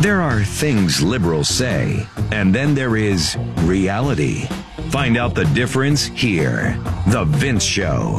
There are things liberals say, and then there is reality. Find out the difference here. The Vince Show.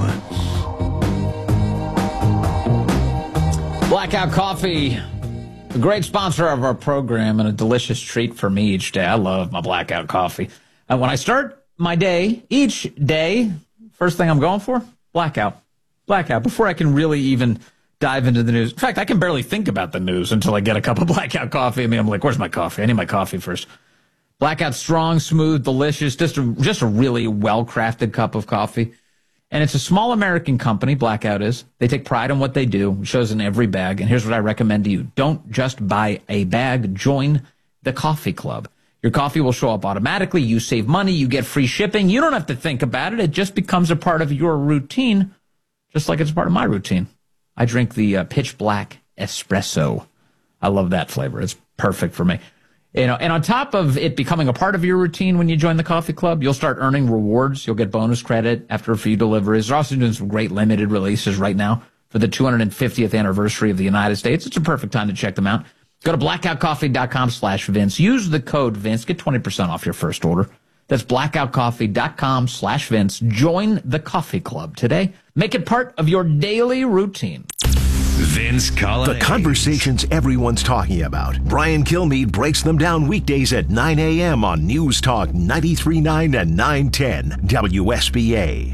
Blackout Coffee, a great sponsor of our program and a delicious treat for me each day. I love my Blackout Coffee. And when I start my day, each day, first thing I'm going for, Blackout. Blackout, before I can really even dive into the news. In fact, I can barely think about the news until I get a cup of Blackout coffee. I mean, I'm like, where's my coffee? I need my coffee first. Blackout, strong, smooth, delicious, just a really well-crafted cup of coffee. And it's a small American company, Blackout is. They take pride in what they do. It shows in every bag. And here's what I recommend to you. Don't just buy a bag. Join the coffee club. Your coffee will show up automatically. You save money. You get free shipping. You don't have to think about it. It just becomes a part of your routine, just like it's part of my routine. I drink the pitch black espresso. I love that flavor. It's perfect for me. And on top of it becoming a part of your routine when you join the coffee club, you'll start earning rewards. You'll get bonus credit after a few deliveries. They're also doing some great limited releases right now for the 250th anniversary of the United States. It's a perfect time to check them out. Go to blackoutcoffee.com/Vince. Use the code Vince. Get 20% off your first order. That's blackoutcoffee.com/Vince. Join the coffee club today. Make it part of your daily routine. Vince Collins. The conversations everyone's talking about. Brian Kilmeade breaks them down weekdays at 9 a.m. on News Talk 93.9 and 910 WSBA.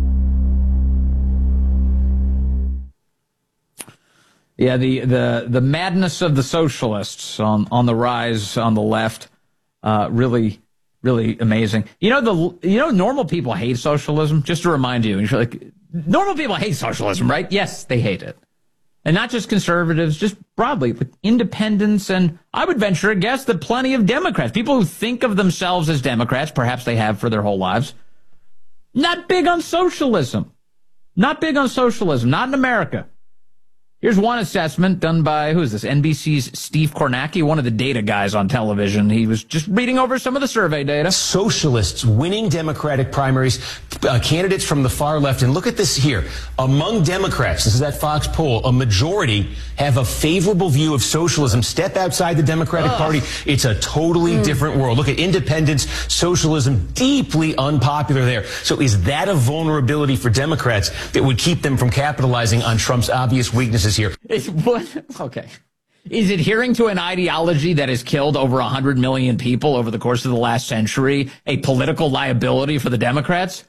Yeah, the madness of the socialists on the rise on the left, really amazing. Normal people hate socialism. Just to remind you, and you're like, normal people hate socialism, right? Yes, they hate it. And not just conservatives, just broadly, like independents, and I would venture a guess that plenty of Democrats, people who think of themselves as Democrats, perhaps they have for their whole lives, not big on socialism. Not big on socialism, not in America. Here's one assessment done by, who is this, NBC's Steve Kornacki, one of the data guys on television. He was just reading over some of the survey data. Socialists winning Democratic primaries, candidates from the far left. And look at this here. Among Democrats, this is that Fox poll, a majority have a favorable view of socialism. Step outside the Democratic Party, it's a totally different world. Look at independence, socialism, deeply unpopular there. So is that a vulnerability for Democrats that would keep them from capitalizing on Trump's obvious weaknesses here? Okay. Is adhering to an ideology that has killed over 100 million people over the course of the last century a political liability for the Democrats?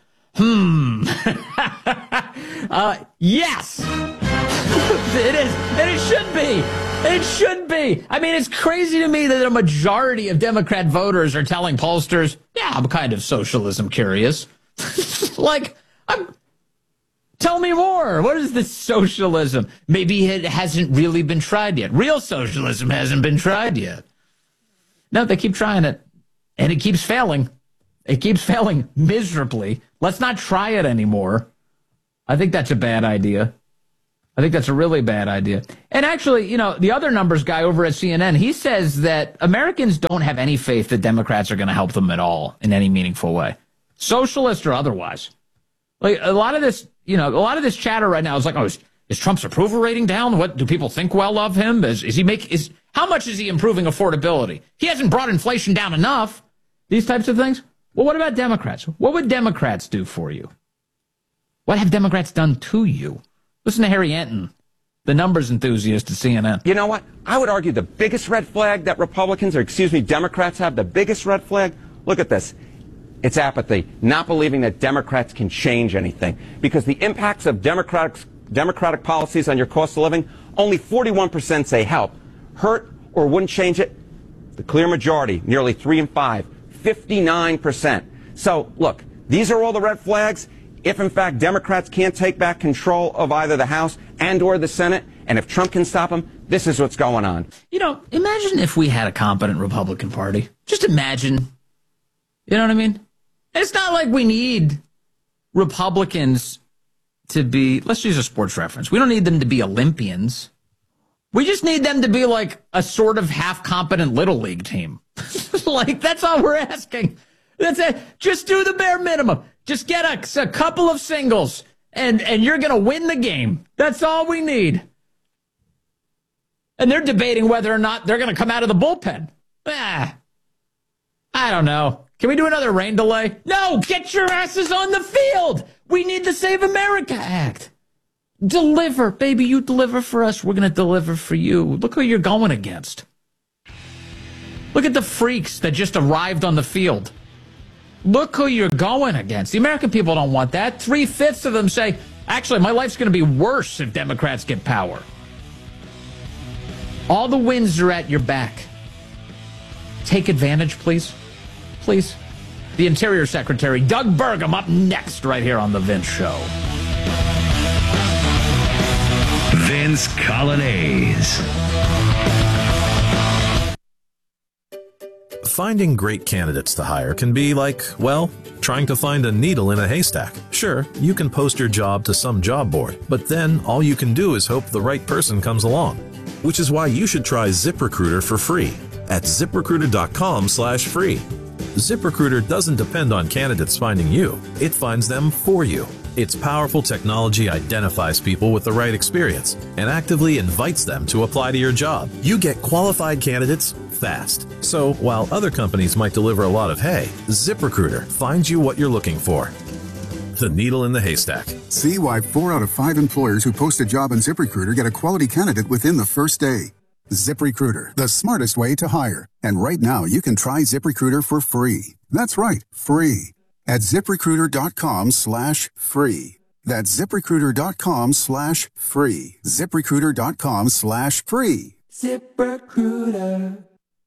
Yes. It is. And it should be. It should be. I mean, it's crazy to me that a majority of Democrat voters are telling pollsters, yeah, I'm kind of socialism curious. Tell me more. What is this socialism? Maybe it hasn't really been tried yet. Real socialism hasn't been tried yet. No, they keep trying it, and it keeps failing. It keeps failing miserably. Let's not try it anymore. I think that's a bad idea. I think that's a really bad idea. And actually, the other numbers guy over at CNN, he says that Americans don't have any faith that Democrats are going to help them at all in any meaningful way, socialist or otherwise. Like a lot of this chatter right now is like, is Trump's approval rating down? What do people think well of him? How much is he improving affordability? He hasn't brought inflation down enough. These types of things. Well, what about Democrats? What would Democrats do for you? What have Democrats done to you? Listen to Harry Anton, the numbers enthusiast at CNN. You know what? I would argue the biggest red flag that Democrats have, the biggest red flag, look at this. It's apathy, not believing that Democrats can change anything. Because the impacts of Democratic policies on your cost of living, only 41% say help, hurt, or wouldn't change it. The clear majority, nearly 3 in 5, 59%. So, look, these are all the red flags. If, in fact, Democrats can't take back control of either the House and or the Senate, and if Trump can stop them, this is what's going on. Imagine if we had a competent Republican Party. Just imagine. You know what I mean? It's not like we need Republicans to be, let's use a sports reference. We don't need them to be Olympians. We just need them to be like a sort of half-competent Little League team. That's all we're asking. That's it. Just do the bare minimum. Just get a couple of singles, and you're going to win the game. That's all we need. And they're debating whether or not they're going to come out of the bullpen. I don't know. Can we do another rain delay? No, get your asses on the field. We need the Save America Act. Deliver, baby, you deliver for us. We're going to deliver for you. Look who you're going against. Look at the freaks that just arrived on the field. Look who you're going against. The American people don't want that. 3/5 of them say, actually, my life's going to be worse if Democrats get power. All the winds are at your back. Take advantage, please. Please. The Interior Secretary, Doug Burgum, up next right here on The Vince Show. Vince Colonnese. Finding great candidates to hire can be like, well, trying to find a needle in a haystack. Sure, you can post your job to some job board, but then all you can do is hope the right person comes along. Which is why you should try ZipRecruiter for free at ZipRecruiter.com/free. ZipRecruiter doesn't depend on candidates finding you. It finds them for you. Its powerful technology identifies people with the right experience and actively invites them to apply to your job. You get qualified candidates fast. So while other companies might deliver a lot of hay, ZipRecruiter finds you what you're looking for. The needle in the haystack. See why 4 out of 5 employers who post a job on ZipRecruiter get a quality candidate within the first day. ZipRecruiter, the smartest way to hire. And right now, you can try ZipRecruiter for free. That's right, free. At ZipRecruiter.com/free. That's ZipRecruiter.com/free. ZipRecruiter.com/free. ZipRecruiter.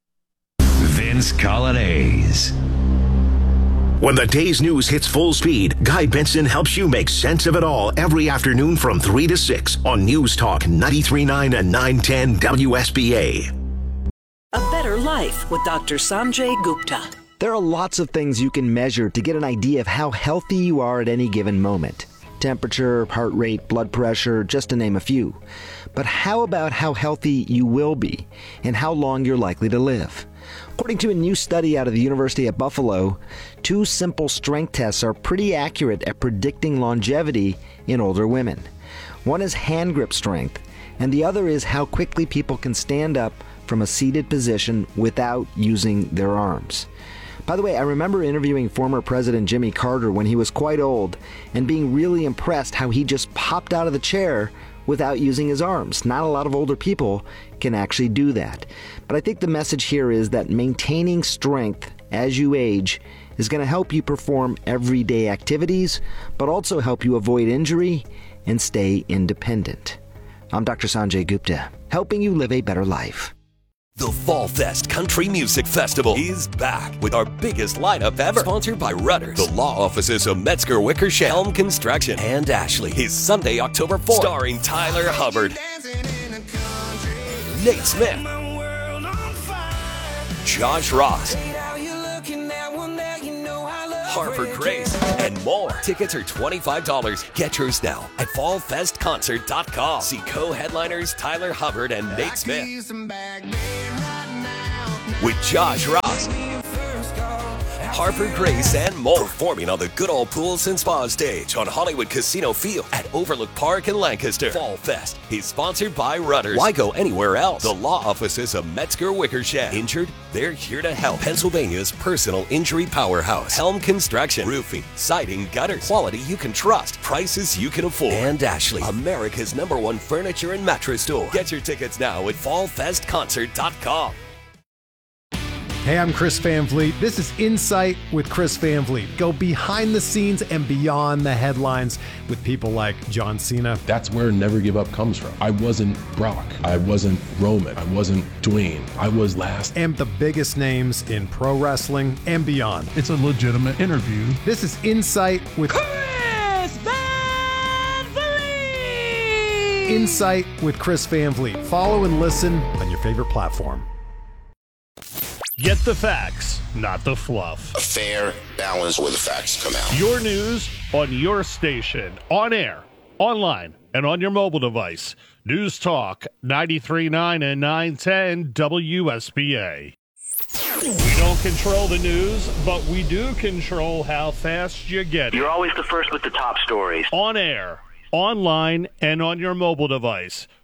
Vince Colonnese. When the day's news hits full speed, Guy Benson helps you make sense of it all every afternoon from 3 to 6 on News Talk 93.9 and 910 WSBA. A Better Life with Dr. Sanjay Gupta. There are lots of things you can measure to get an idea of how healthy you are at any given moment. Temperature, heart rate, blood pressure, just to name a few. But how about how healthy you will be and how long you're likely to live? According to a new study out of the University of Buffalo, 2 simple strength tests are pretty accurate at predicting longevity in older women. One is hand grip strength, and the other is how quickly people can stand up from a seated position without using their arms. By the way, I remember interviewing former President Jimmy Carter when he was quite old and being really impressed how he just popped out of the chair without using his arms. Not a lot of older people can actually do that. But I think the message here is that maintaining strength as you age is going to help you perform everyday activities, but also help you avoid injury and stay independent. I'm Dr. Sanjay Gupta, helping you live a better life. The Fall Fest Country Music Festival is back with our biggest lineup ever. Sponsored by Rudders, the law offices of Metzger Wickersham, Helm Construction, and Ashley. Is Sunday, October 4th. Starring Tyler Hubbard, Nate Smith, Josh Ross, Harper Grace, and more. Tickets are $25. Get yours now at fallfestconcert.com. See co-headliners Tyler Hubbard and Nate Smith. With Josh Ross, Harper Grace, and more. Performing on the Good Old Pools and Spa stage on Hollywood Casino Field at Overlook Park in Lancaster. Fall Fest is sponsored by Rudders. Why go anywhere else? The law offices of Metzger Wickersham. Injured? They're here to help. Pennsylvania's personal injury powerhouse. Helm Construction. Roofing, siding, gutters. Quality you can trust. Prices you can afford. And Ashley, America's #1 furniture and mattress store. Get your tickets now at fallfestconcert.com. Hey, I'm Chris Van Vliet. This is Insight with Chris Van Vliet. Go behind the scenes and beyond the headlines with people like John Cena. That's where Never Give Up comes from. I wasn't Brock. I wasn't Roman. I wasn't Dwayne. I was last. And the biggest names in pro wrestling and beyond. It's a legitimate interview. This is Insight with Chris Van Vliet. Insight with Chris Van Vliet. Follow and listen on your favorite platform. Get the facts, not the fluff. A fair balance where the facts come out. Your news on your station, on air, online, and on your mobile device. News Talk 93.9 and 910 WSBA. We don't control the news, but we do control how fast you get it. You're always the first with the top stories. On air, online, and on your mobile device.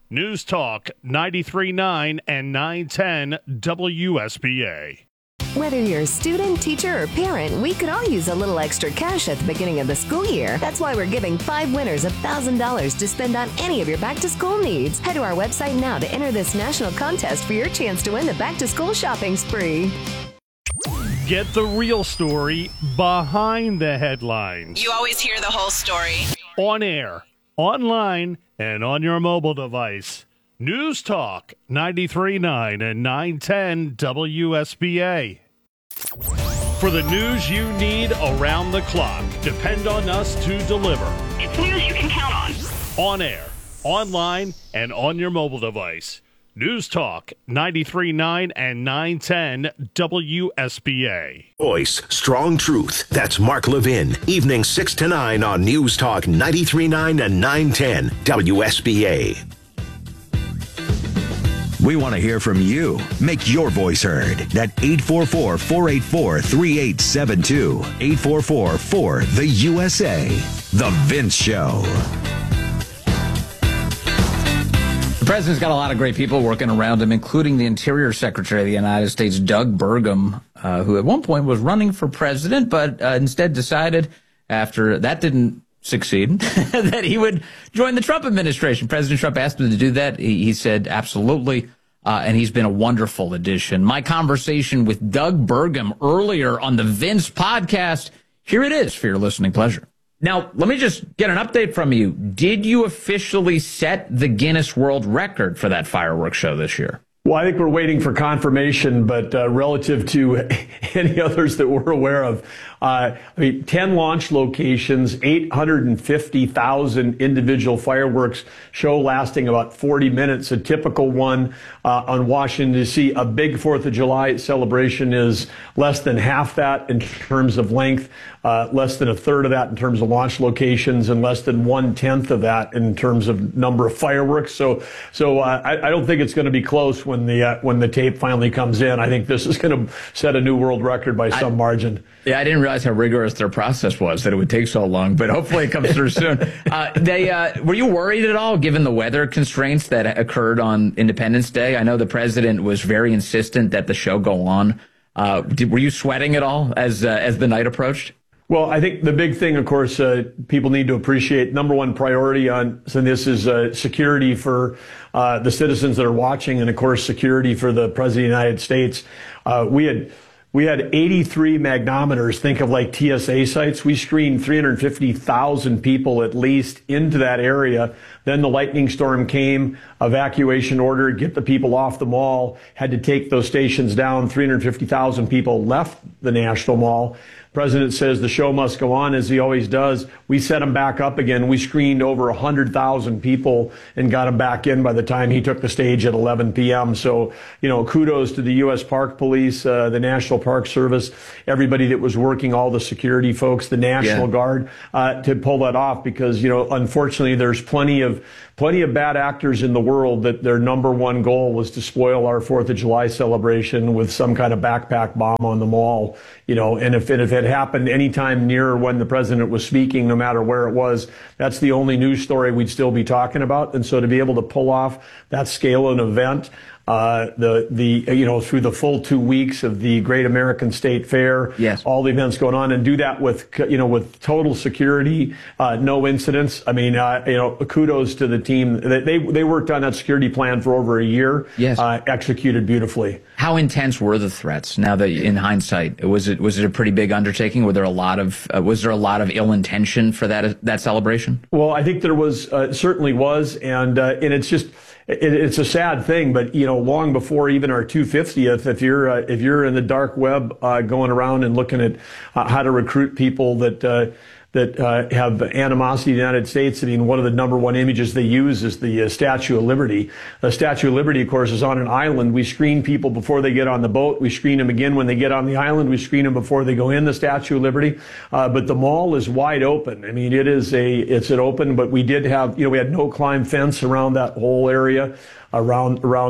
News Talk 93.9 and 910 WSBA. Whether you're a student, teacher, or parent, we could all use a little extra cash at the beginning of the school year. That's why we're giving 5 winners $1,000 to spend on any of your back-to-school needs. Head to our website now to enter this national contest for your chance to win the back-to-school shopping spree. Get the real story behind the headlines. You always hear the whole story. On air, online, and on your mobile device. News Talk 93.9 and 910 WSBA. For the news you need around the clock, depend on us to deliver. It's news you can count on. On air, online, and on your mobile device. News Talk 93.9 and 910 WSBA. Voice, strong truth. That's Mark Levin. Evening 6 to 9 on News Talk 93.9 and 910 WSBA. We want to hear from you. Make your voice heard at 844-484-3872. 844-4-THE-USA. The Vince Show. The president's got a lot of great people working around him, including the Interior Secretary of the United States, Doug Burgum, who at one point was running for president, but instead decided after that didn't succeed that he would join the Trump administration. President Trump asked him to do that. He said absolutely, and he's been a wonderful addition. My conversation with Doug Burgum earlier on the Vince podcast, here it is for your listening pleasure. Now, let me just get an update from you. Did you officially set the Guinness World Record for that fireworks show this year? Well, I think we're waiting for confirmation, but relative to any others that we're aware of, 10 launch locations, 850,000 individual fireworks show lasting about 40 minutes. A typical one on Washington, D.C. A big 4th of July celebration is less than half that in terms of length, less than a third of that in terms of launch locations, and less than 1/10 of that in terms of number of fireworks. So I don't think it's going to be close when the tape finally comes in. I think this is going to set a new world record by some margin. Yeah, I didn't realize how rigorous their process was, that it would take so long, but hopefully it comes through soon. Were you worried at all, given the weather constraints that occurred on Independence Day? I know the president was very insistent that the show go on. Were you sweating at all as the night approached? Well, I think the big thing, of course, people need to appreciate, number one priority on this is security for the citizens that are watching, and, of course, security for the President of the United States. We had 83 magnometers, think of like TSA sites. We screened 350,000 people at least into that area. Then the lightning storm came, evacuation order, get the people off the mall, had to take those stations down. 350,000 people left the National Mall. President says the show must go on, as he always does. We set them back up again. We screened over 100,000 people and got them back in by the time he took the stage at 11 p.m. So, kudos to the U.S. Park Police, the National Park Service, everybody that was working, all the security folks, the National Guard, to pull that off, because, unfortunately, there's plenty of bad actors in the world that their number one goal was to spoil our 4th of July celebration with some kind of backpack bomb on the mall, and if it had happened anytime near when the president was speaking, no matter where it was, that's the only news story we'd still be talking about. And so to be able to pull off that scale of an event, through the full 2 weeks of the Great American State Fair, all the events going on, and do that with total security, no incidents. I mean, kudos to the team. They worked on that security plan for over a year. Executed beautifully. How intense were the threats? Now that in hindsight, was it a pretty big undertaking? Was there a lot of ill intention for that celebration? Well, I think there was, certainly was, and it's just. It's a sad thing, but long before even our 250th, if you're in the dark web going around and looking at how to recruit people that have animosity to the United States, I mean, one of the number one images they use is the Statue of Liberty. The Statue of Liberty, of course, is on an island. We screen people before they get on the boat. We screen them again when they get on the island. We screen them before they go in the Statue of Liberty. But the mall is wide open. I mean, it's an open, but we did have, we had no climb fence around that whole area. Around where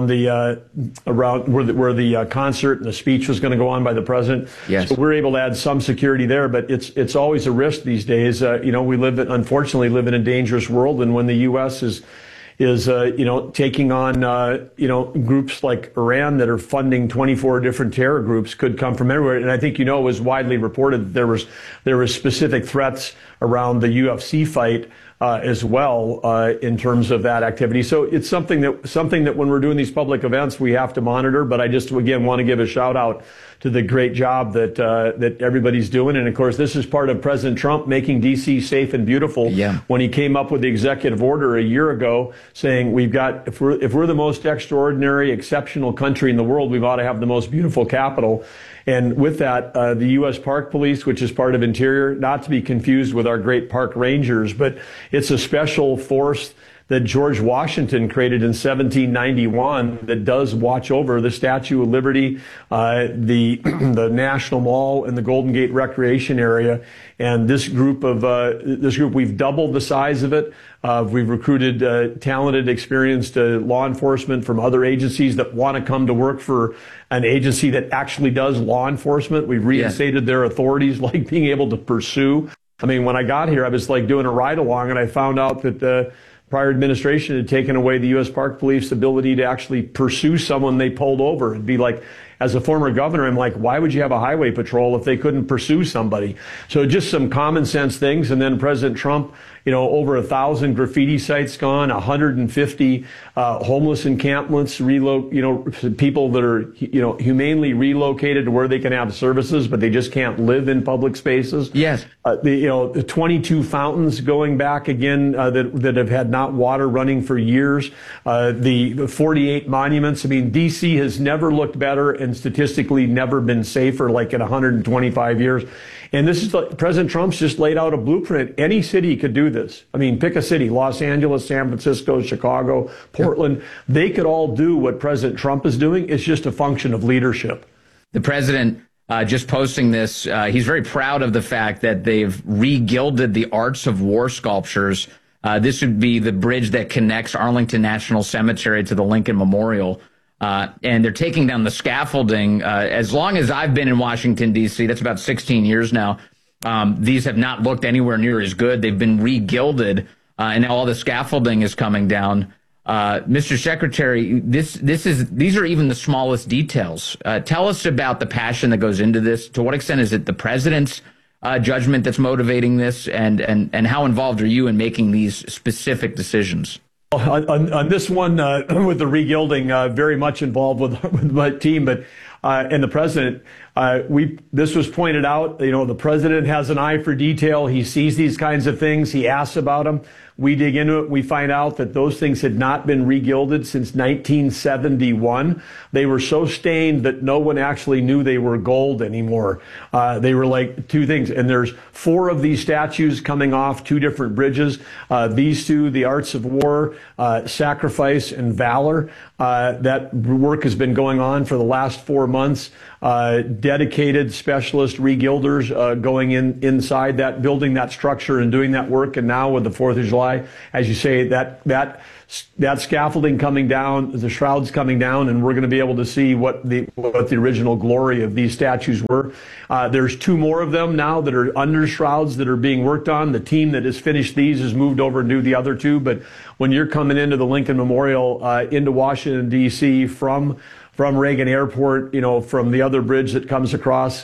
the concert and the speech was going to go on by the president. So we're able to add some security there, but it's always a risk these days. We unfortunately live in a dangerous world, and when the U.S. is taking on, groups like Iran that are funding 24 different terror groups could come from everywhere. And I think, it was widely reported that there was specific threats around the UFC fight as well in terms of that activity. So it's something that when we're doing these public events, we have to monitor. But I just, again, want to give a shout out to the great job that everybody's doing. And of course, this is part of President Trump making D.C. safe and beautiful. Yeah. When he came up with the executive order a year ago saying if we're the most extraordinary, exceptional country in the world, we ought to have the most beautiful capital. And with that, the U.S. Park Police, which is part of Interior, not to be confused with our great park rangers, but it's a special force that George Washington created in 1791 that does watch over the Statue of Liberty, the National Mall, and the Golden Gate Recreation Area. And this group, we've doubled the size of it. We've recruited talented, experienced law enforcement from other agencies that want to come to work for an agency that actually does law enforcement. We've reinstated their authorities, like being able to pursue. I mean, when I got here, I was like doing a ride along, and I found out that the prior administration had taken away the U.S. Park Police ability to actually pursue someone they pulled over. It'd be like, as a former governor, I'm like, why would you have a highway patrol if they couldn't pursue somebody? So just some common sense things. And then President Trump, over 1,000 graffiti sites gone, 150 homeless encampments, people that are, humanely relocated to where they can have services, but they just can't live in public spaces. Yes. The 22 fountains going back again that have had not water running for years. The 48 monuments. I mean, D.C. has never looked better and statistically never been safer, like in 125 years. And this is President Trump's just laid out a blueprint. Any city could do this. I mean, pick a city: Los Angeles, San Francisco, Chicago, Portland. They could all do what President Trump is doing. It's just a function of leadership. The president just posting this, he's very proud of the fact that they've re-gilded the Arts of War sculptures. This would be the bridge that connects Arlington National Cemetery to the Lincoln Memorial. And they're taking down the scaffolding. As long as I've been in Washington, D.C., that's about 16 years now, these have not looked anywhere near as good. They've been re-gilded, and now all the scaffolding is coming down. Mr. Secretary, these are even the smallest details. Tell us about the passion that goes into this. To what extent is it the president's judgment that's motivating this, and how involved are you in making these specific decisions? On this one, with the re-gilding, very much involved with my team, but and the president, this was pointed out. The president has an eye for detail. He sees these kinds of things. He asks about them. We dig into it. We find out that those things had not been re-gilded since 1971. They were so stained that no one actually knew they were gold anymore. They were like two things. And there's 4 of these statues coming off 2 different bridges. These 2, the Arts of War, Sacrifice, and Valor. That work has been going on for the last 4 months. Dedicated specialist re-gilders going inside that building, that structure, and doing that work. And now with the 4th of July, as you say, that scaffolding coming down, the shrouds coming down, and we're going to be able to see what the original glory of these statues were. There's 2 more of them now that are under shrouds that are being worked on. The team that has finished these has moved over and do the other 2. But when you're coming into the Lincoln Memorial, into Washington, D.C. from Reagan Airport, from the other bridge that comes across,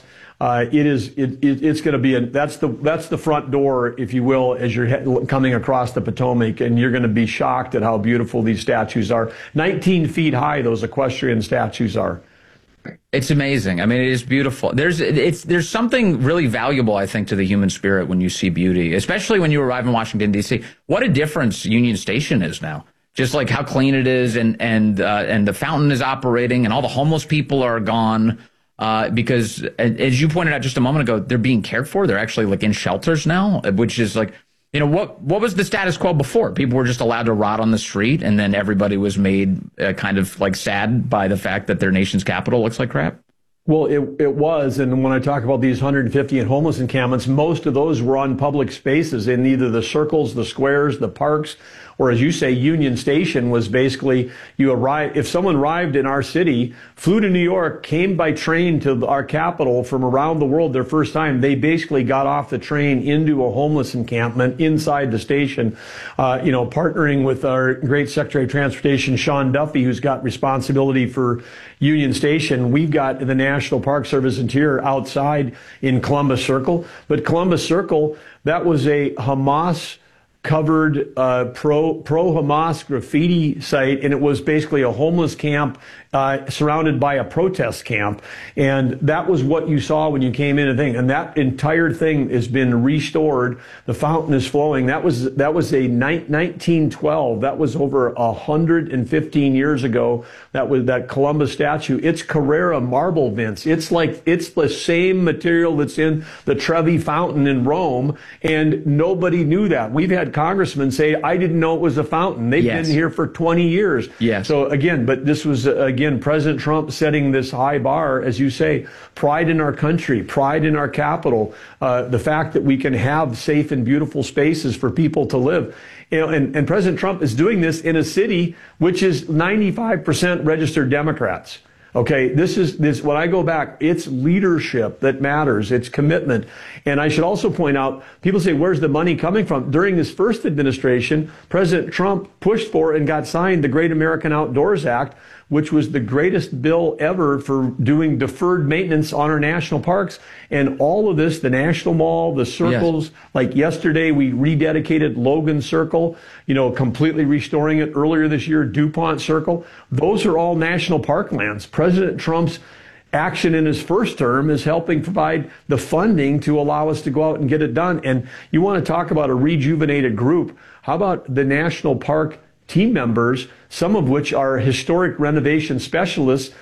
it's going to be that's the front door, if you will, as you're coming across the Potomac, and you're going to be shocked at how beautiful these statues are. 19 feet high, those equestrian statues are. It's amazing. I mean, it is beautiful. There's something really valuable, I think, to the human spirit when you see beauty, especially when you arrive in Washington, D.C. What a difference Union Station is now. Just like how clean it is, and the fountain is operating, and all the homeless people are gone. Because as you pointed out just a moment ago, they're being cared for. They're actually like in shelters now, which is like, what was the status quo before? People were just allowed to rot on the street, and then everybody was made kind of like sad by the fact that their nation's capital looks like crap. Well, it was. And when I talk about these 150 homeless encampments, most of those were on public spaces in either the circles, the squares, the parks, or as you say, Union Station was basically you arrive. If someone arrived in our city, flew to New York, came by train to our capital from around the world their first time, they basically got off the train into a homeless encampment inside the station, partnering with our great Secretary of Transportation, Sean Duffy, who's got responsibility for Union Station. We've got the National Park Service Interior outside in Columbus Circle. But Columbus Circle, that was a Hamas covered pro-Hamas graffiti site, and it was basically a homeless camp surrounded by a protest camp. And that was what you saw when you came in and that entire thing has been restored. The fountain is flowing. That was a 1912. That was over 115 years ago. That was that Columbus statue. It's Carrara marble, Vince. It's the same material that's in the Trevi Fountain in Rome, and nobody knew that. We've had congressmen say, I didn't know it was a fountain. They've been here for 20 years. Yes. So again, but this was, President Trump setting this high bar, as you say, pride in our country, pride in our capital, the fact that we can have safe and beautiful spaces for people to live. And President Trump is doing this in a city which is 95% registered Democrats. Okay, this when I go back, it's leadership that matters. It's commitment. And I should also point out, people say, where's the money coming from? During this first administration, President Trump pushed for and got signed the Great American Outdoors Act, which was the greatest bill ever for doing deferred maintenance on our national parks. And all of this, the National Mall, the circles, like yesterday, we rededicated Logan Circle, completely restoring it. Earlier this year, DuPont Circle. Those are all national park lands. President Trump's action in his first term is helping provide the funding to allow us to go out and get it done. And you want to talk about a rejuvenated group. How about the national park team members, some of which are historic renovation specialists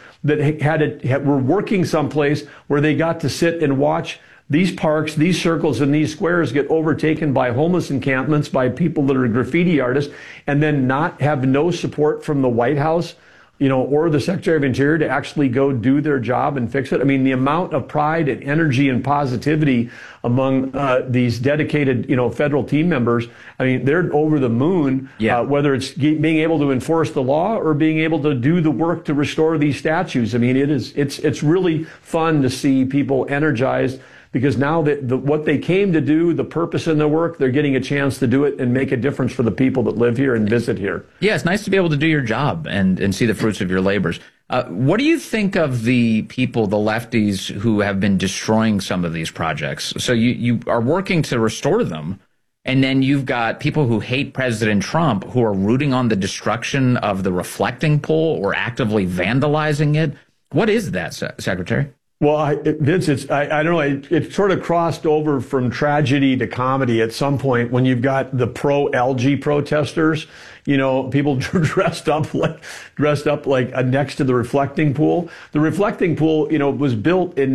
that were working someplace where they got to sit and watch these parks, these circles, and these squares get overtaken by homeless encampments, by people that are graffiti artists, and then not have no support from the White House, or the Secretary of Interior to actually go do their job and fix it. I mean, the amount of pride and energy and positivity among these dedicated, federal team members, I mean, they're over the moon, whether it's being able to enforce the law or being able to do the work to restore these statues. I mean, it's really fun to see people energized, because now that what they came to do, the purpose in their work, they're getting a chance to do it and make a difference for the people that live here and visit here. Yeah, it's nice to be able to do your job and see the fruits of your labors. What do you think of the people, the lefties, who have been destroying some of these projects? So you are working to restore them, and then you've got people who hate President Trump who are rooting on the destruction of the reflecting pool or actively vandalizing it. What is that, Secretary? Well, Vince, I don't know. It sort of crossed over from tragedy to comedy at some point when you've got the pro-algae protesters, people dressed up like next to the reflecting pool. The reflecting pool, was built in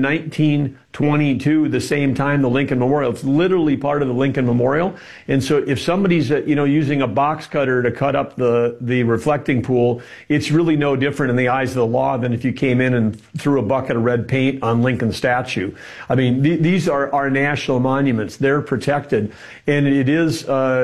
1922, the same time the Lincoln Memorial. It's literally part of the Lincoln Memorial. And so if somebody's, using a box cutter to cut up the reflecting pool, it's really no different in the eyes of the law than if you came in and threw a bucket of red paint on Lincoln's statue. I mean, these are our national monuments. They're protected. And it is,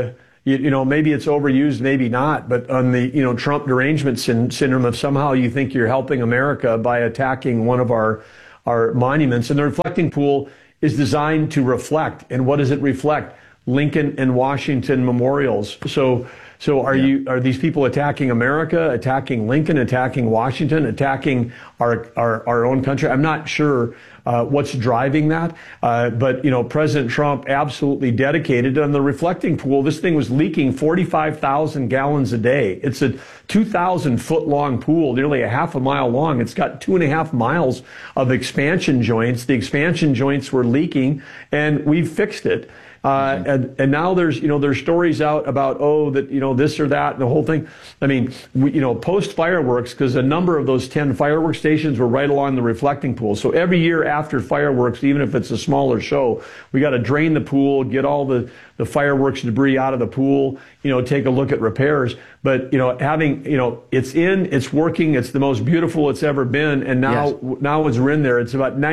maybe it's overused, maybe not, but on the, Trump derangement syndrome, if somehow you think you're helping America by attacking one of our monuments. And the reflecting pool is designed to reflect. And what does it reflect? Lincoln and Washington memorials. So are these people attacking America, attacking Lincoln, attacking Washington, attacking our own country? I'm not sure what's driving that. But President Trump absolutely dedicated on the reflecting pool. This thing was leaking 45,000 gallons a day. It's a 2,000-foot long pool, nearly a half a mile long. It's got 2.5 miles of expansion joints. The expansion joints were leaking, and we've fixed it. And now there's stories out about, this or that and the whole thing. I mean, post fireworks, because a number of those 10 fireworks stations were right along the reflecting pool. So every year after fireworks, even if it's a smaller show, we got to drain the pool, get all the the fireworks debris out of the pool, take a look at repairs. But, having, it's working. It's the most beautiful it's ever been. And now as we're in there, it's about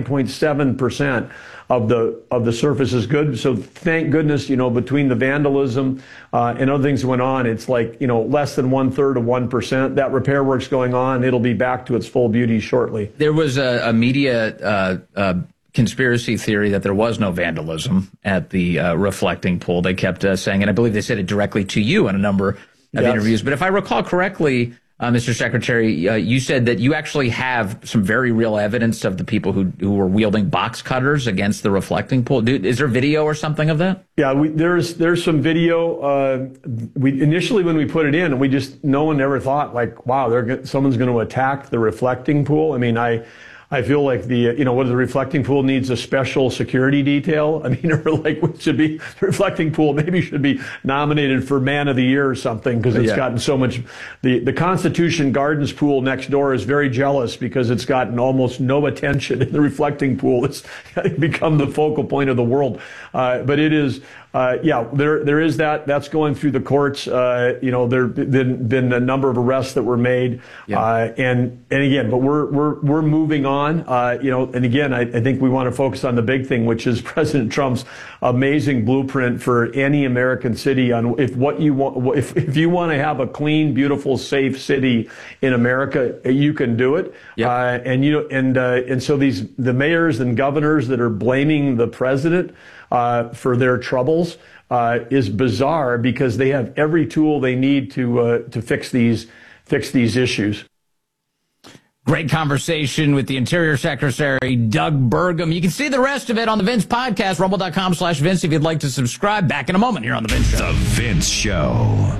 99.7% of the surface is good. So thank goodness, between the vandalism and other things that went on, it's like, less than 1/3 of 1%. That repair work's going on. It'll be back to its full beauty shortly. There was a media conspiracy theory that there was no vandalism at the reflecting pool. They kept saying, and I believe they said it directly to you in a number of interviews. But if I recall correctly, Mr. Secretary, you said that you actually have some very real evidence of the people who were wielding box cutters against the reflecting pool. Is there video or something of that? Yeah, there's some video. We initially, when we put it in, no one ever thought like, wow, someone's going to attack the reflecting pool. I mean, I feel like the reflecting pool needs a special security detail. I mean, or like the reflecting pool maybe should be nominated for Man of the Year or something because it's gotten so much. The Constitution Gardens pool next door is very jealous because it's gotten almost no attention in the reflecting pool. It's become the focal point of the world. But it is. There is that. That's going through the courts. There have been a number of arrests that were made. And again, but we're moving on. And again, I think we want to focus on the big thing, which is President Trump's amazing blueprint for any American city on if you want to have a clean, beautiful, safe city in America, you can do it. And so the mayors and governors that are blaming the president for their troubles is bizarre because they have every tool they need to fix these issues. Great conversation with the Interior Secretary, Doug Burgum. You can see the rest of it on the Vince Podcast, rumble.com/Vince if you'd like to subscribe. Back in a moment here on The Vince Show. The Vince Show.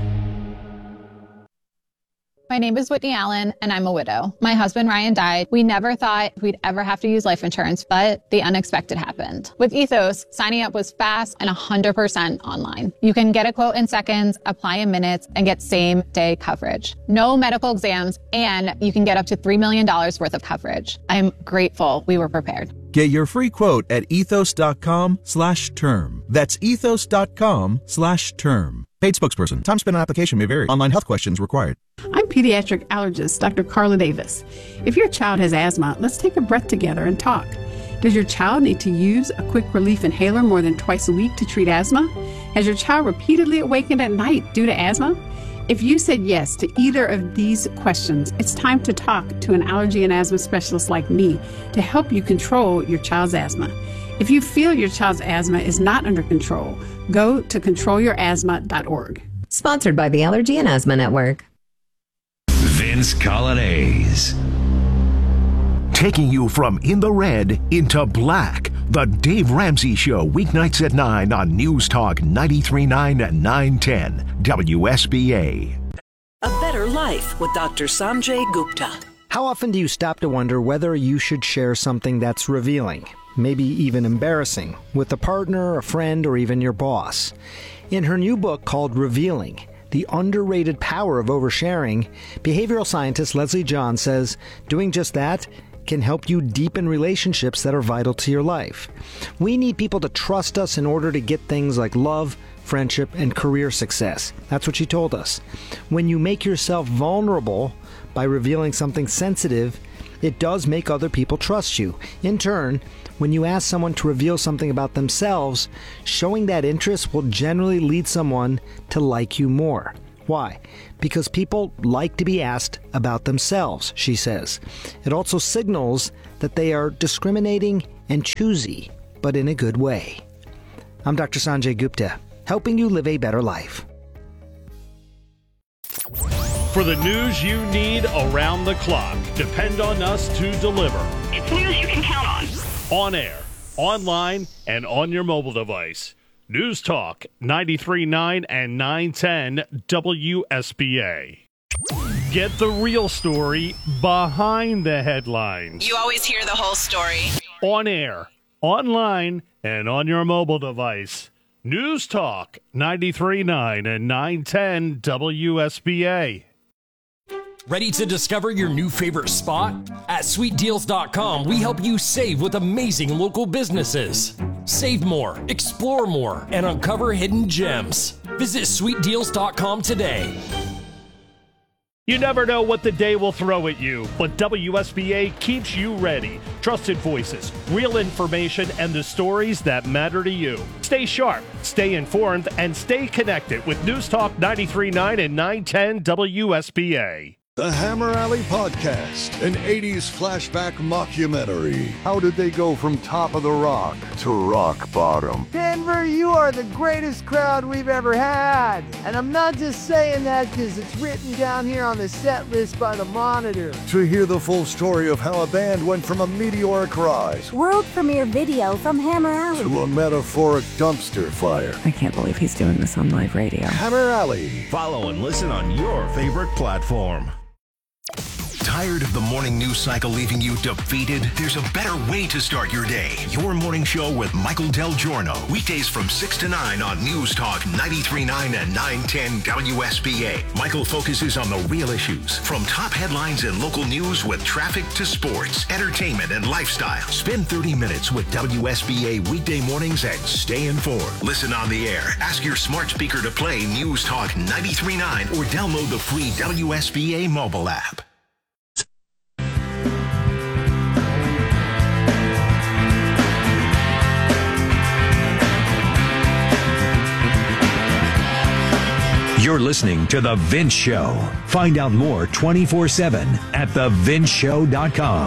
My name is Whitney Allen, and I'm a widow. My husband, Ryan, died. We never thought we'd ever have to use life insurance, but the unexpected happened. With Ethos, signing up was fast and 100% online. You can get a quote in seconds, apply in minutes, and get same-day coverage. No medical exams, and you can get up to $3 million worth of coverage. I'm grateful we were prepared. Get your free quote at ethos.com/term. That's ethos.com/term. Paid spokesperson. Time spent on application may vary. Online health questions required. I'm pediatric allergist Dr. Carla Davis. If your child has asthma, let's take a breath together and talk. Does your child need to use a quick relief inhaler more than twice a week to treat asthma? Has your child repeatedly awakened at night due to asthma? If you said yes to either of these questions, it's time to talk to an allergy and asthma specialist like me to help you control your child's asthma. If you feel your child's asthma is not under control, go to controlyourasthma.org. Sponsored by the Allergy and Asthma Network. Vince Colonnese. Taking you from in the red into black. The Dave Ramsey Show, weeknights at 9 on News Talk 93.9 and 910 WSBA. A Better Life with Dr. Sanjay Gupta. How often do you stop to wonder whether you should share something that's revealing, maybe even embarrassing, with a partner, a friend, or even your boss? In her new book called Revealing, The Underrated Power of Oversharing, behavioral scientist Leslie John says doing just that can help you deepen relationships that are vital to your life. We need people to trust us in order to get things like love, friendship, and career success. That's what she told us. When you make yourself vulnerable by revealing something sensitive, it does make other people trust you. In turn, when you ask someone to reveal something about themselves, showing that interest will generally lead someone to like you more. Why? Because people like to be asked about themselves, she says. It also signals that they are discriminating and choosy, but in a good way. I'm Dr. Sanjay Gupta, helping you live a better life. For the news you need around the clock, depend on us to deliver. It's news you can count on. On air, online, and on your mobile device. News Talk 93.9 and 910 WSBA. Get the real story behind the headlines. You always hear the whole story. On air, online, and on your mobile device. News Talk 93.9 and 910 WSBA. Ready to discover your new favorite spot? At SweetDeals.com, we help you save with amazing local businesses. Save more, explore more, and uncover hidden gems. Visit sweetdeals.com today. You never know what the day will throw at you, but WSBA keeps you ready. Trusted voices, real information, and the stories that matter to you. Stay sharp, stay informed, and stay connected with News Talk 93.9 and 910 WSBA. The Hammer Alley Podcast, an 80s flashback mockumentary. How did they go from top of the rock to rock bottom? Denver, you are the greatest crowd we've ever had. And I'm not just saying that because it's written down here on the set list by the Monitor. To hear the full story of how a band went from a meteoric rise, world premiere video from Hammer Alley, to a metaphoric dumpster fire. I can't believe he's doing this on live radio. Hammer Alley. Follow and listen on your favorite platform. Tired of the morning news cycle leaving you defeated? There's a better way to start your day. Your morning show with Michael Del Giorno. Weekdays from 6 to 9 on News Talk 93.9 and 910 WSBA. Michael focuses on the real issues, from top headlines and local news with traffic to sports, entertainment, and lifestyle. Spend 30 minutes with WSBA weekday mornings and stay informed. Listen on the air. Ask your smart speaker to play News Talk 93.9 or download the free WSBA mobile app. You're listening to The Vince Show. Find out more 24/7 at thevinceshow.com.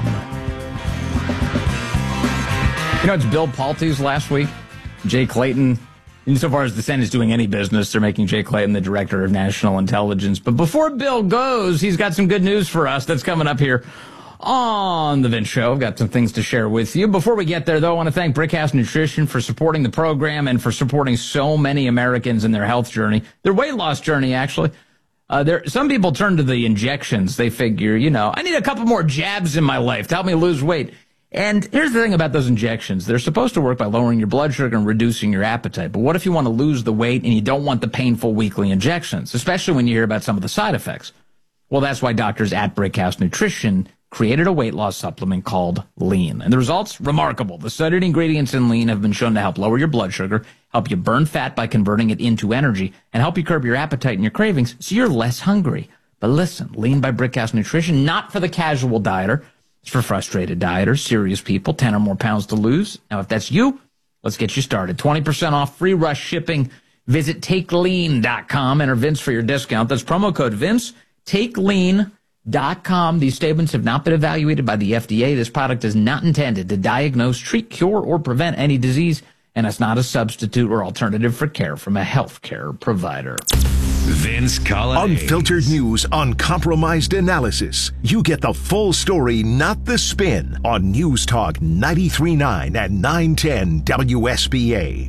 You know, it's Bill Pulte's last week. Jay Clayton, insofar as the Senate is doing any business, they're making Jay Clayton the Director of National Intelligence. But before Bill goes, he's got some good news for us that's coming up here on The Vince Show. I've got some things to share with you. Before we get there, though, I want to thank Brickhouse Nutrition for supporting the program and for supporting so many Americans in their health journey, their weight loss journey, actually. Some people turn to the injections. They figure, I need a couple more jabs in my life to help me lose weight. And here's the thing about those injections. They're supposed to work by lowering your blood sugar and reducing your appetite. But what if you want to lose the weight and you don't want the painful weekly injections, especially when you hear about some of the side effects? Well, that's why doctors at Brickhouse Nutrition created a weight loss supplement called Lean. And the results, remarkable. The studied ingredients in Lean have been shown to help lower your blood sugar, help you burn fat by converting it into energy, and help you curb your appetite and your cravings so you're less hungry. But listen, Lean by Brickhouse Nutrition, not for the casual dieter. It's for frustrated dieters, serious people, 10 or more pounds to lose. Now, if that's you, let's get you started. 20% off, free rush shipping. Visit TakeLean.com. Enter Vince for your discount. That's promo code Vince. TakeLean.com. These statements have not been evaluated by the FDA. This product is not intended to diagnose, treat, cure, or prevent any disease, and it's not a substitute or alternative for care from a healthcare provider. Vince Collins. Unfiltered news, uncompromised analysis. You get the full story, not the spin, on News Talk 93.9 and 910 WSBA.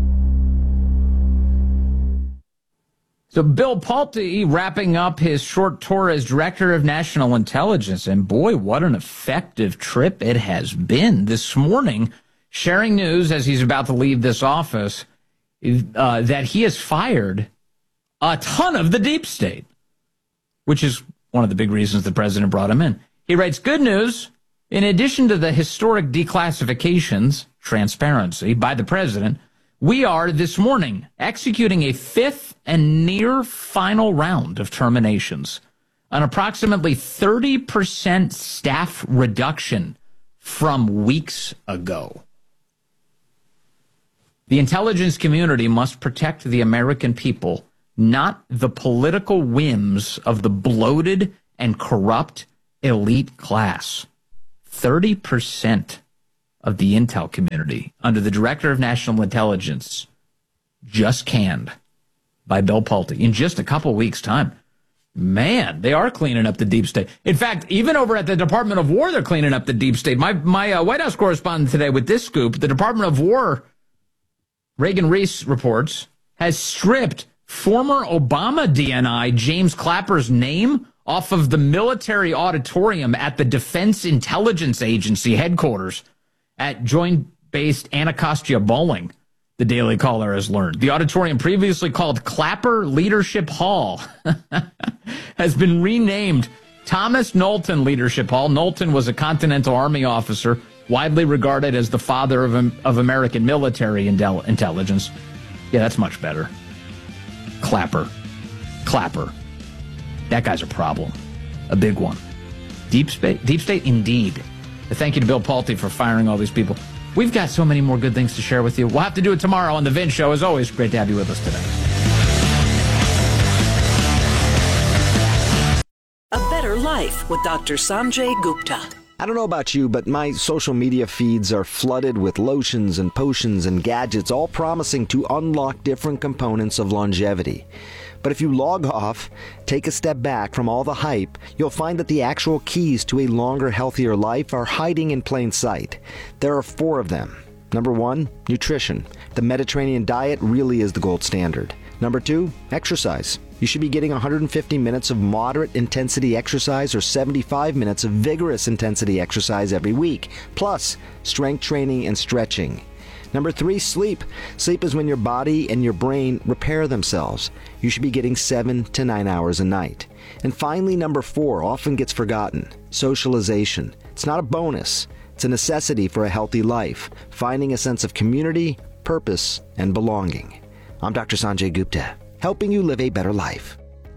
So Bill Pulte wrapping up his short tour as Director of National Intelligence, and boy, what an effective trip it has been. This morning, sharing news as he's about to leave this office, that he has fired a ton of the deep state, which is one of the big reasons the president brought him in. He writes, good news, in addition to the historic declassifications, transparency, by the president, we are, this morning, executing a fifth and near final round of terminations, an approximately 30% staff reduction from weeks ago. The intelligence community must protect the American people, not the political whims of the bloated and corrupt elite class. 30% of the intel community under the Director of National Intelligence just canned by Bill Pulte in just a couple weeks' time. Man, they are cleaning up the deep state. In fact, even over at the Department of War, they're cleaning up the deep state. My White House correspondent today with this scoop, the Department of War, Reagan Reese reports, has stripped former Obama DNI James Clapper's name off of the military auditorium at the Defense Intelligence Agency headquarters at Joint-based Anacostia Bowling, the Daily Caller has learned. The auditorium, previously called Clapper Leadership Hall, has been renamed Thomas Knowlton Leadership Hall. Knowlton was a Continental Army officer widely regarded as the father of American military intelligence. Yeah, that's much better. Clapper. That guy's a problem. A big one. Deep state indeed. Thank you to Bill Pulte for firing all these people. We've got so many more good things to share with you. We'll have to do it tomorrow on The Vince Show. As always, great to have you with us today. A Better Life with Dr. Sanjay Gupta. I don't know about you, but my social media feeds are flooded with lotions and potions and gadgets, all promising to unlock different components of longevity. But if you log off, take a step back from all the hype, you'll find that the actual keys to a longer, healthier life are hiding in plain sight. There are 4 of them. Number 1, nutrition. The Mediterranean diet really is the gold standard. Number 2, exercise. You should be getting 150 minutes of moderate intensity exercise or 75 minutes of vigorous intensity exercise every week, plus strength training and stretching. Number 3, sleep. Sleep is when your body and your brain repair themselves. You should be getting 7 to 9 hours a night. And finally, number 4 often gets forgotten. Socialization. It's not a bonus. It's a necessity for a healthy life. Finding a sense of community, purpose, and belonging. I'm Dr. Sanjay Gupta, helping you live a better life.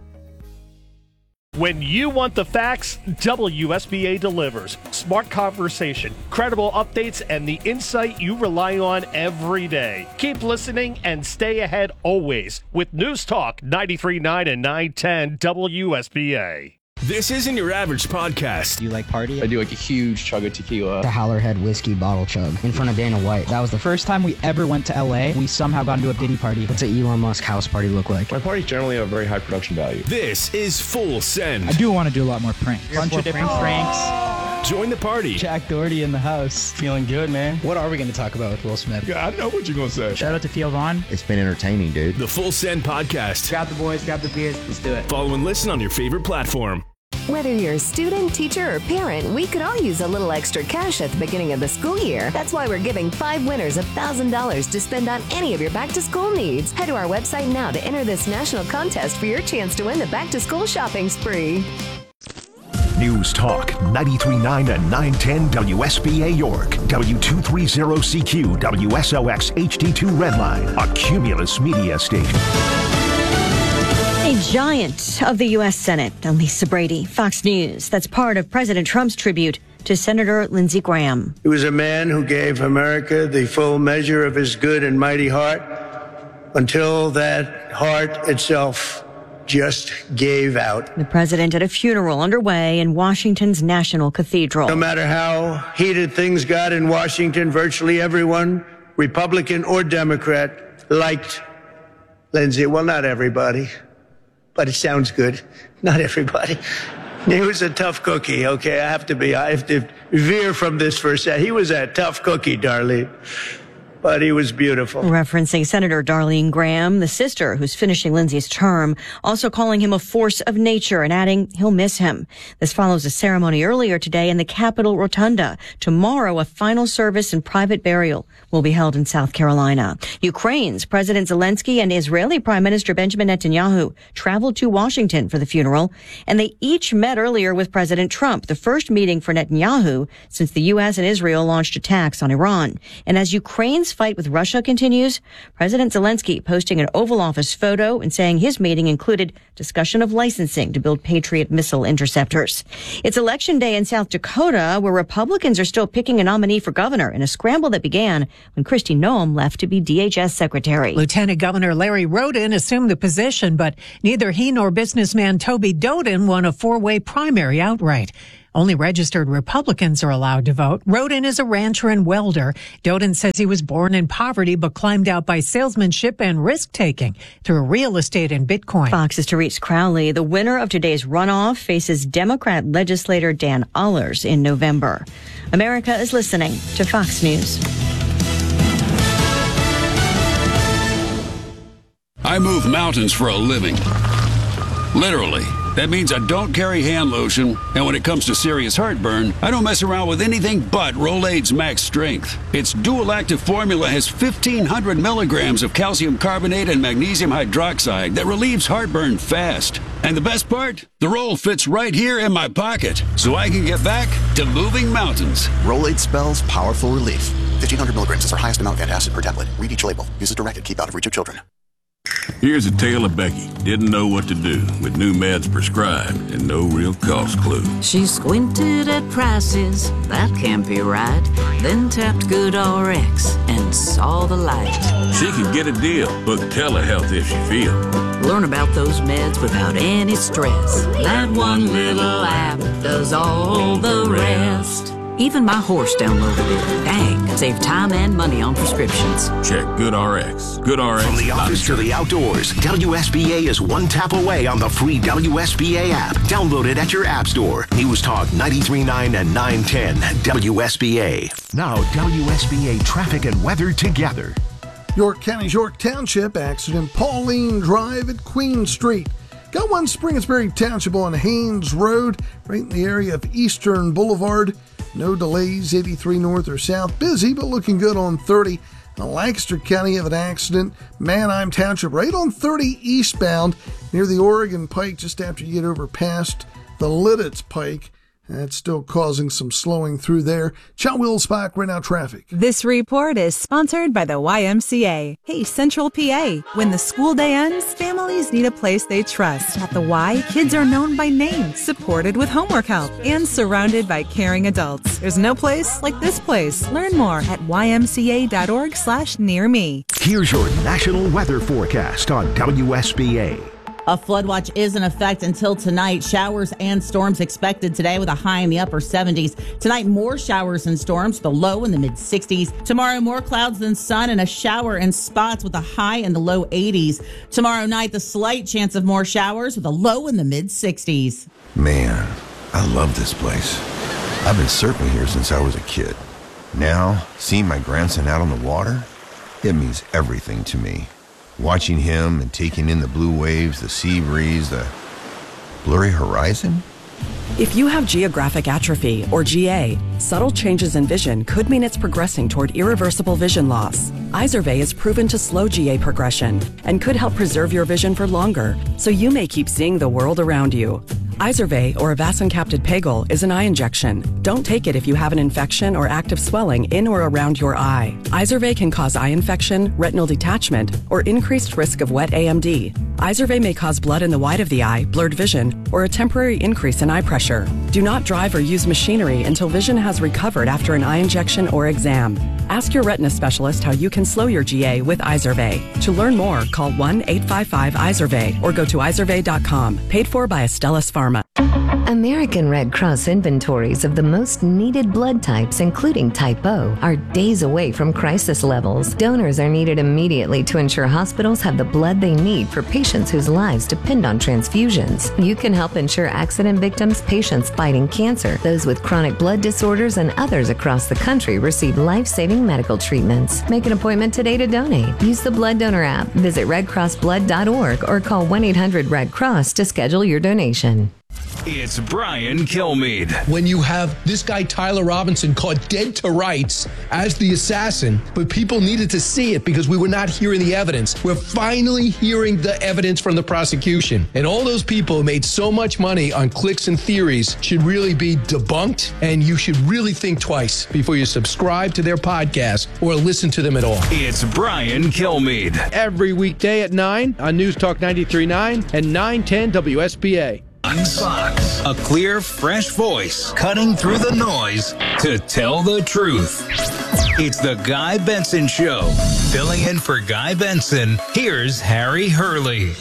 When you want the facts, WSBA delivers. Smart conversation, credible updates, and the insight you rely on every day. Keep listening and stay ahead always with News Talk 93.9 and 910 WSBA. This isn't your average podcast. Do you like party? I do like a huge chug of tequila. The Howlerhead whiskey bottle chug in front of Dana White. That was the first time we ever went to LA. We somehow got into a Diddy party. What's an Elon Musk house party look like? My parties generally have very high production value. This is Full Send. I do want to do a lot more pranks. A bunch of different pranks. Join the party. Jack Doherty in the house. Feeling good, man. What are we going to talk about with Will Smith? Yeah, I know what you're going to say. Shout out to Theo Vaughn. It's been entertaining, dude. The Full Send podcast. Grab the boys, grab the beers. Let's do it. Follow and listen on your favorite platform. Whether you're a student, teacher, or parent, we could all use a little extra cash at the beginning of the school year. That's why we're giving 5 winners $1,000 to spend on any of your back-to-school needs. Head to our website now to enter this national contest for your chance to win the back-to-school shopping spree. News Talk 93.9 and 910 WSBA York, W230CQ, WSOX HD2 Redline, a Cumulus Media station. A giant of the U.S. Senate, Lisa Brady, Fox News. That's part of President Trump's tribute to Senator Lindsey Graham. He was a man who gave America the full measure of his good and mighty heart until that heart itself just gave out. The president at a funeral underway in Washington's National Cathedral. No matter how heated things got in Washington, virtually everyone, Republican or Democrat, liked Lindsey. Well, not everybody. But it sounds good. Not everybody. He was a tough cookie, okay? I have to veer from this for a second. He was a tough cookie, Darlene. But he was beautiful. Referencing Senator Darlene Graham, the sister who's finishing Lindsey's term, also calling him a force of nature and adding he'll miss him. This follows a ceremony earlier today in the Capitol Rotunda. Tomorrow, a final service and private burial will be held in South Carolina. Ukraine's President Zelensky and Israeli Prime Minister Benjamin Netanyahu traveled to Washington for the funeral, and they each met earlier with President Trump, the first meeting for Netanyahu since the U.S. and Israel launched attacks on Iran. And as Ukraine's fight with Russia continues, President Zelensky posting an Oval Office photo and saying his meeting included discussion of licensing to build Patriot missile interceptors. It's Election Day in South Dakota, where Republicans are still picking a nominee for governor in a scramble that began when Kristi Noem left to be DHS secretary. Lieutenant Governor Larry Roden assumed the position, but neither he nor businessman Toby Doden won a 4-way primary outright. Only registered Republicans are allowed to vote. Roden is a rancher and welder. Doden says he was born in poverty but climbed out by salesmanship and risk-taking through real estate and Bitcoin. Fox's Therese Crowley, the winner of today's runoff, faces Democrat legislator Dan Ullers in November. America is listening to Fox News. I move mountains for a living. Literally. That means I don't carry hand lotion, and when it comes to serious heartburn, I don't mess around with anything but Rolaids Max Strength. Its dual-active formula has 1,500 milligrams of calcium carbonate and magnesium hydroxide that relieves heartburn fast. And the best part? The roll fits right here in my pocket, so I can get back to moving mountains. Rolaids spells powerful relief. 1,500 milligrams is our highest amount of antacid per tablet. Read each label. Use as directed. Keep out of reach of children. Here's a tale of Becky. Didn't know what to do with new meds prescribed and no real cost clue. She squinted at prices, that can't be right. Then tapped GoodRx and saw the light. She could get a deal, book telehealth if she feel. Learn about those meds without any stress. That one little app does all the rest. Even my horse downloaded it. Dang, save time and money on prescriptions. Check GoodRx. GoodRx. From the office to the outdoors, WSBA is one tap away on the free WSBA app. Download it at your app store. News Talk 93.9 and 910 WSBA. Now WSBA traffic and weather together. York County's York Township accident, Pauline Drive at Queen Street. Got one Springersbury Township on Haynes Road, right in the area of Eastern Boulevard. No delays, 83 north or south. Busy, but looking good on 30. Lancaster County have an accident, Manheim Township, right on 30 eastbound near the Oregon Pike, just after you get over past the Lidditz Pike. That's still causing some slowing through there. Chow Willsbach, right now traffic. This report is sponsored by the YMCA. Hey, Central PA. When the school day ends, families need a place they trust. At the Y, kids are known by name, supported with homework help, and surrounded by caring adults. There's no place like this place. Learn more at ymca.org/nearme. Here's your national weather forecast on WSBA. A flood watch is in effect until tonight. Showers and storms expected today with a high in the upper 70s. Tonight, more showers and storms, the low in the mid-60s. Tomorrow, more clouds than sun and a shower in spots with a high in the low 80s. Tomorrow night, the slight chance of more showers with a low in the mid-60s. Man, I love this place. I've been surfing here since I was a kid. Now, seeing my grandson out on the water, it means everything to me. Watching him and taking in the blue waves, the sea breeze, the blurry horizon. If you have geographic atrophy, or GA, subtle changes in vision could mean it's progressing toward irreversible vision loss. Izervay is proven to slow GA progression and could help preserve your vision for longer, so you may keep seeing the world around you. Izervay, or avacincaptad pegol, is an eye injection. Don't take it if you have an infection or active swelling in or around your eye. Izervay can cause eye infection, retinal detachment, or increased risk of wet AMD. Izervay may cause blood in the white of the eye, blurred vision, or a temporary increase in eye pressure. Do not drive or use machinery until vision has recovered after an eye injection or exam. Ask your retina specialist how you can slow your GA with Izervay. To learn more, call 1-855-IZERVAY or go to izervay.com. Paid for by Astellas Pharma. American Red Cross inventories of the most needed blood types, including Type O, are days away from crisis levels. Donors are needed immediately to ensure hospitals have the blood they need for patients whose lives depend on transfusions. You can help ensure accident victims, patients fighting cancer, those with chronic blood disorders, and others across the country receive life-saving medical treatments. Make an appointment today to donate. Use the Blood Donor app, visit redcrossblood.org, or call 1-800-RED-CROSS to schedule your donation. It's Brian Kilmeade. When you have this guy, Tyler Robinson, caught dead to rights as the assassin, but people needed to see it because we were not hearing the evidence. We're finally hearing the evidence from the prosecution. And all those people who made so much money on clicks and theories should really be debunked, and you should really think twice before you subscribe to their podcast or listen to them at all. It's Brian Kilmeade. Every weekday at 9 on News Talk 93.9 and 910 WSBA. Unbox. A clear, fresh voice cutting through the noise to tell the truth. It's the Guy Benson Show. Filling in for Guy Benson, here's Harry Hurley.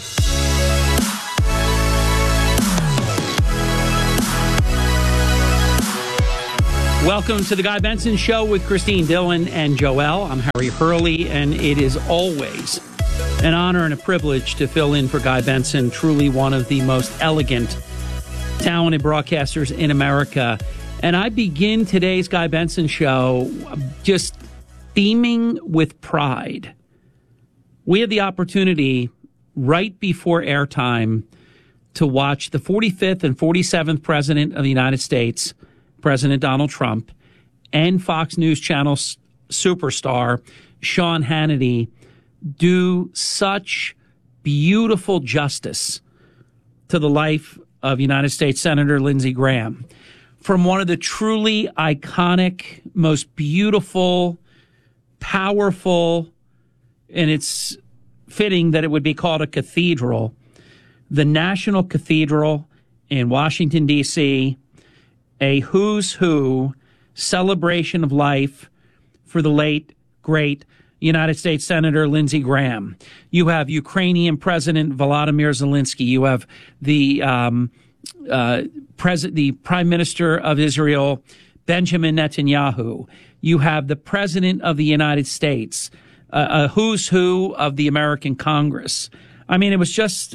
Welcome to the Guy Benson Show with Christine Dillon and Joelle. I'm Harry Hurley, and it is always an honor and a privilege to fill in for Guy Benson, truly one of the most elegant, talented broadcasters in America. And I begin today's Guy Benson Show just beaming with pride. We had the opportunity right before airtime to watch the 45th and 47th President of the United States, President Donald Trump, and Fox News Channel superstar Sean Hannity do such beautiful justice to the life of United States Senator Lindsey Graham. From one of the truly iconic, most beautiful, powerful, and it's fitting that it would be called a cathedral, the National Cathedral in Washington, D.C., a who's who celebration of life for the late, great United States Senator Lindsey Graham. You have Ukrainian President Volodymyr Zelensky. You have the Prime Minister of Israel, Benjamin Netanyahu. You have the President of the United States, a who's who of the American Congress. I mean, it was just,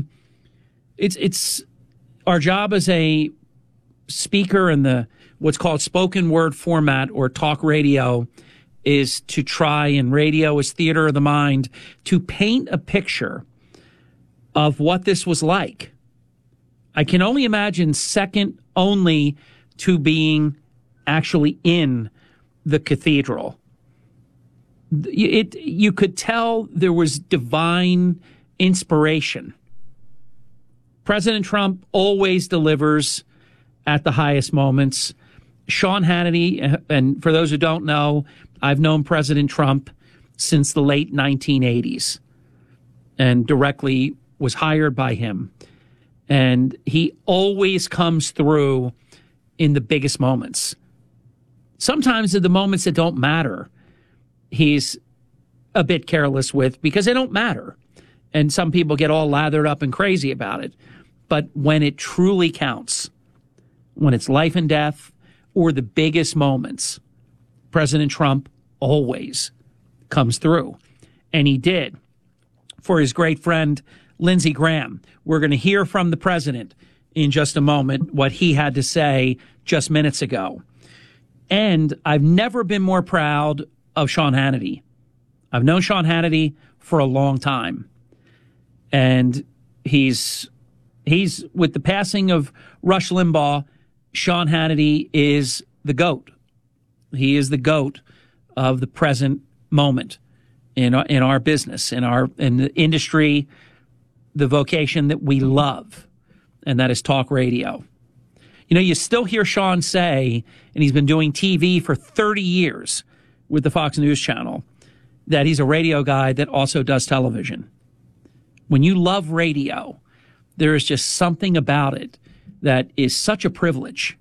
it's our job as a speaker in the what's called spoken word format or talk radio is to try, and radio is theater of the mind, to paint a picture of what this was like. I can only imagine second only to being actually in the cathedral. You could tell there was divine inspiration. President Trump always delivers at the highest moments. Sean Hannity, and for those who don't know, I've known President Trump since the late 1980s and directly was hired by him. And he always comes through in the biggest moments. Sometimes in the moments that don't matter, he's a bit careless with because they don't matter. And some people get all lathered up and crazy about it. But when it truly counts, when it's life and death or the biggest moments, President Trump always comes through. And he did for his great friend, Lindsey Graham. We're going to hear from the president in just a moment what he had to say just minutes ago. And I've never been more proud of Sean Hannity. I've known Sean Hannity for a long time. And he's with the passing of Rush Limbaugh, Sean Hannity is the GOAT. He is the GOAT of the present moment in our business, in the industry, the vocation that we love, and that is talk radio. You know, you still hear Sean say, and he's been doing TV for 30 years with the Fox News Channel, that he's a radio guy that also does television. When you love radio, there is just something about it that is such a privilege.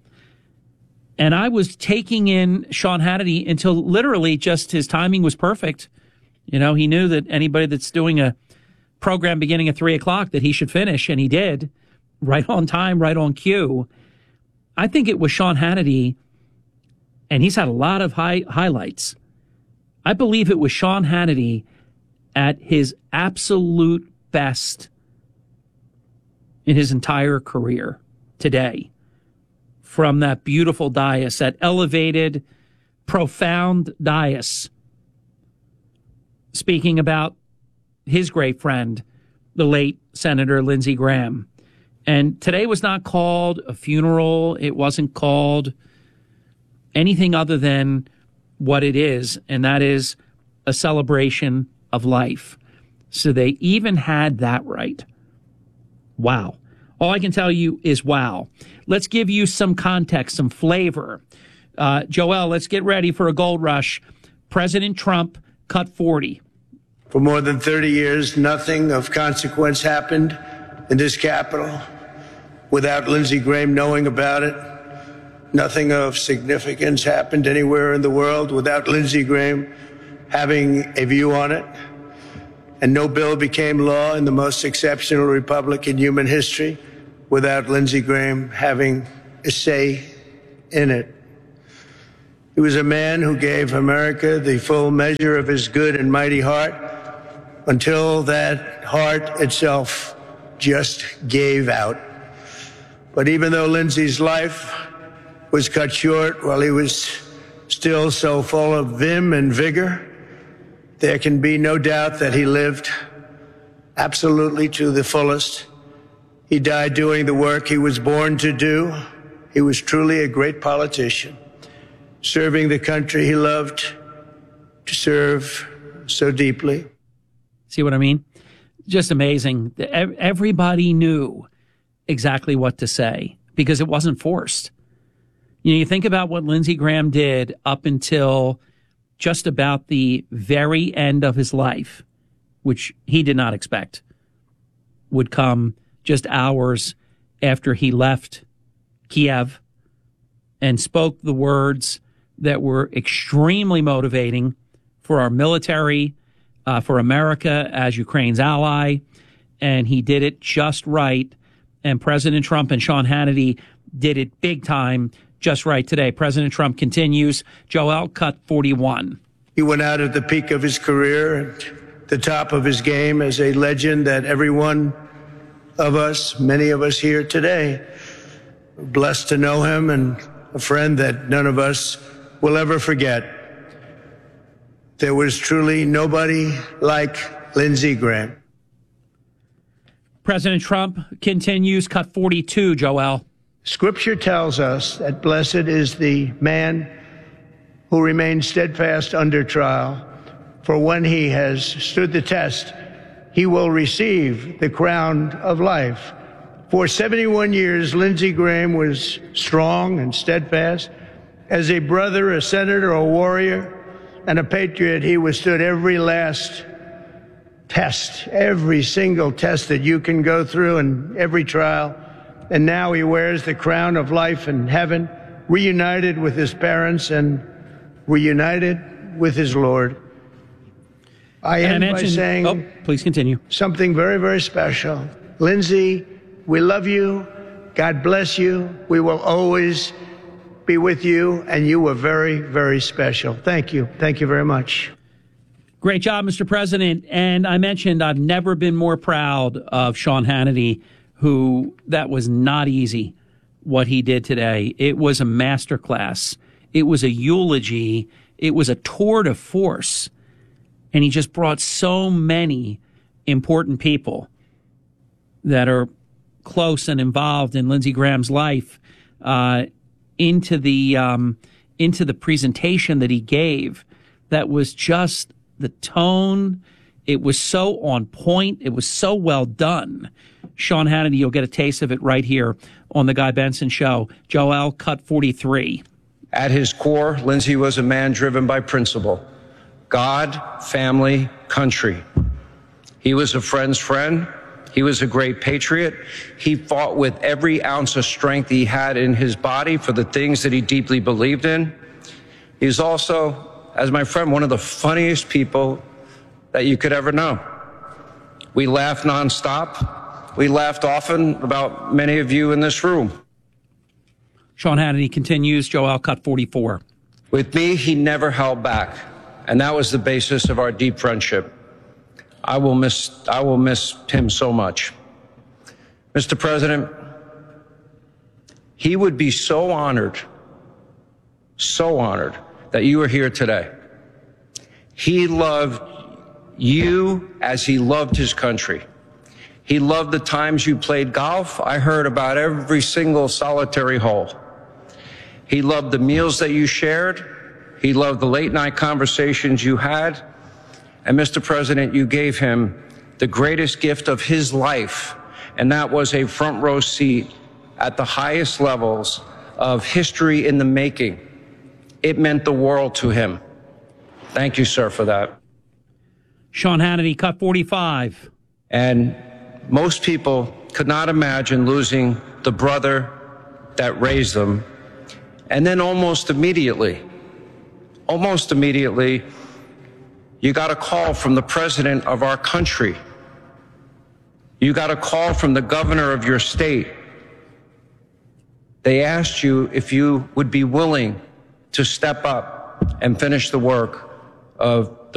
And I was taking in Sean Hannity until literally just his timing was perfect. You know, he knew that anybody that's doing a program beginning at 3 o'clock that he should finish, and he did, right on time, right on cue. I think it was Sean Hannity, and he's had a lot of highlights. I believe it was Sean Hannity at his absolute best in his entire career today. From that beautiful dais, that elevated, profound dais, speaking about his great friend, the late Senator Lindsey Graham. And today was not called a funeral. It wasn't called anything other than what it is, and that is a celebration of life. So they even had that right. Wow. All I can tell you is wow. Let's give you some context, some flavor. Joel, let's get ready for a gold rush. President Trump cut 40. For more than 30 years, nothing of consequence happened in this Capitol without Lindsey Graham knowing about it. Nothing of significance happened anywhere in the world without Lindsey Graham having a view on it. And no bill became law in the most exceptional republic in human history without Lindsey Graham having a say in it. He was a man who gave America the full measure of his good and mighty heart until that heart itself just gave out. But even though Lindsey's life was cut short while he was still so full of vim and vigor, there can be no doubt that he lived absolutely to the fullest He died doing the work he was born to do. He was truly a great politician, serving the country he loved to serve so deeply. See what I mean? Just amazing. Everybody knew exactly what to say because it wasn't forced. You know, you think about what Lindsey Graham did up until just about the very end of his life, which he did not expect would come just hours after he left Kiev and spoke the words that were extremely motivating for our military, for America as Ukraine's ally. And he did it just right. And President Trump and Sean Hannity did it big time just right today. President Trump continues. Joel, cut 41. He went out at the peak of his career, at the top of his game, as a legend that every one of us, many of us here today, are blessed to know him, and a friend that none of us will ever forget. There was truly nobody like Lindsey Graham. President Trump continues. Cut 42, Joel. Scripture tells us that blessed is the man who remains steadfast under trial, for when he has stood the test, he will receive the crown of life. For 71 years, Lindsey Graham was strong and steadfast. As a brother, a senator, a warrior, and a patriot, he withstood every last test, every single test that you can go through and every trial. And now he wears the crown of life in heaven, reunited with his parents and reunited with his Lord. I end by saying, please continue. Something very, very special. Lindsey, we love you. God bless you. We will always be with you. And you were very, very special. Thank you. Thank you very much. Great job, Mr. President. And I mentioned I've never been more proud of Sean Hannity, who that was not easy what he did today. It was a masterclass. It was a eulogy. It was a tour de force. And he just brought so many important people that are close and involved in Lindsey Graham's life into the presentation that he gave. That was just the tone. It was so on point. It was so well done. Sean Hannity, you'll get a taste of it right here on The Guy Benson Show. Joel, cut 43. At his core, Lindsey was a man driven by principle. God, family, country. He was a friend's friend. He was a great patriot. He fought with every ounce of strength he had in his body for the things that he deeply believed in. He's also, as my friend, one of the funniest people that you could ever know. We laughed nonstop. We laughed often about many of you in this room. Sean Hannity continues. Joel, cut 44. With me, he never held back, and that was the basis of our deep friendship. I will miss him so much. Mr. President, he would be so honored that you are here today. He loved you as he loved his country. He loved the times you played golf. I heard about every single solitary hole. He loved the meals that you shared. He loved the late night conversations you had. And Mr. President, you gave him the greatest gift of his life, and that was a front row seat at the highest levels of history in the making. It meant the world to him. Thank you, sir, for that. Sean Hannity, cut 45. And most people could not imagine losing the brother that raised them. And then almost immediately, you got a call from the president of our country. You got a call from the governor of your state. They asked you if you would be willing to step up and finish the work of